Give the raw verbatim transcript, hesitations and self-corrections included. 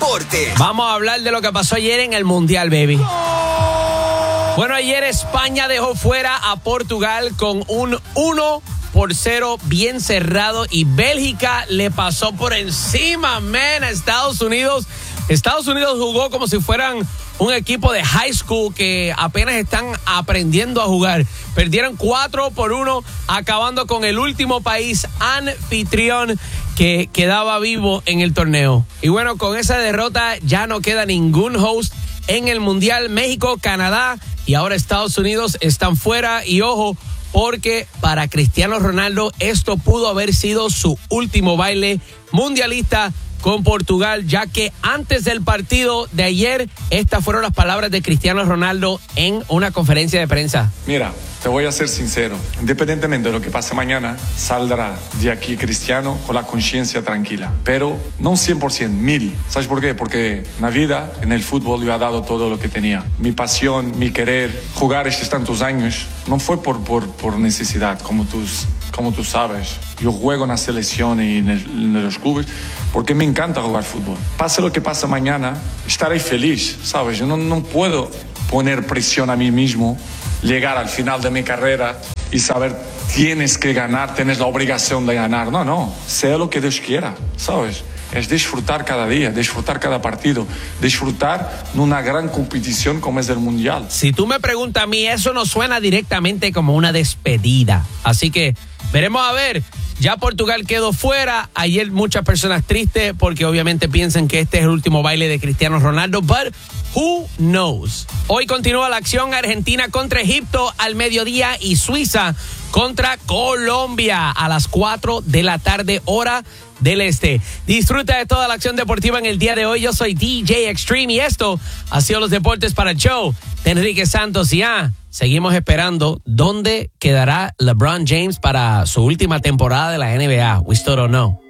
deportes. Vamos a hablar de lo que pasó ayer en el Mundial, baby. Bueno, ayer España dejó fuera a Portugal con un uno por cero bien cerrado y Bélgica le pasó por encima, man, a Estados Unidos. Estados Unidos jugó como si fueran un equipo de high school que apenas están aprendiendo a jugar. Perdieron cuatro por uno, acabando con el último país anfitrión que quedaba vivo en el torneo. Y bueno, con esa derrota ya no queda ningún host en el Mundial. México, Canadá y ahora Estados Unidos están fuera. Y ojo, porque para Cristiano Ronaldo esto pudo haber sido su último baile mundialista con Portugal, ya que antes del partido de ayer, estas fueron las palabras de Cristiano Ronaldo en una conferencia de prensa. Mira, te voy a ser sincero, independientemente de lo que pase mañana, saldrá de aquí Cristiano con la conciencia tranquila, pero no cien por ciento, mil. ¿Sabes por qué? Porque en la vida, en el fútbol, yo he dado todo lo que tenía. Mi pasión, mi querer, jugar estos tantos años, no fue por, por, por necesidad, como tú, como tú sabes. Yo juego en la selección y en, el, en los clubes porque me encanta jugar fútbol. Pase lo que pase mañana, estaré feliz, ¿sabes? Yo no, no puedo poner presión a mí mismo, llegar al final de mi carrera y saber tienes que ganar, tienes la obligación de ganar. No, no, sea lo que Dios quiera, ¿sabes? Es disfrutar cada día, disfrutar cada partido, disfrutar de una gran competición como es el Mundial. Si tú me preguntas a mí, eso no suena directamente como una despedida. Así que veremos a ver. Ya Portugal quedó fuera. Ayer muchas personas tristes porque obviamente piensan que este es el último baile de Cristiano Ronaldo. But who knows? Hoy continúa la acción Argentina contra Egipto al mediodía y Suiza contra Colombia a las cuatro de la tarde, hora del este. Disfruta de toda la acción deportiva en el día de hoy. Yo soy D J Extreme y esto ha sido los deportes para el show de Enrique Santos. Y ah, seguimos esperando dónde quedará LeBron James para su última temporada de la N B A. We still don't know.